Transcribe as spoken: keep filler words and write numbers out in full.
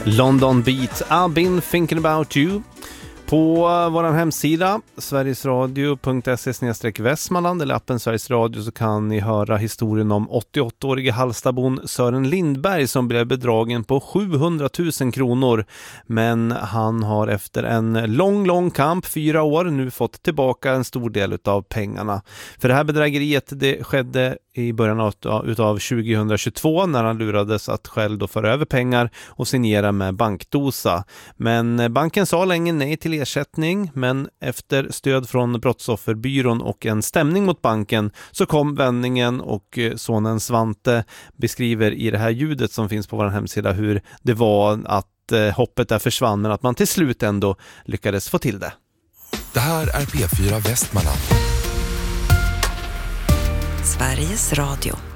London Beat, I've been thinking about you. På vår hemsida sverigesradio punkt se slash Västmanland eller appen Sveriges Radio så kan ni höra historien om åttioåtta-årige Hallstabon Sören Lindberg som blev bedragen på sjuhundratusen kronor. Men han har efter en lång, lång kamp, fyra år, nu fått tillbaka en stor del av pengarna. För det här bedrägeriet det skedde i början av, utav tjugohundratjugotvå när han lurades att själv då föra över pengar och signera med bankdosa. Men banken sa länge nej till ersättning, men efter stöd från Brottsofferbyrån och en stämning mot banken så kom vändningen och sonen Svante beskriver i det här ljudet som finns på vår hemsida hur det var att eh, hoppet där försvann men att man till slut ändå lyckades få till det. Det här är P fyra Västmanland. Sveriges Radio.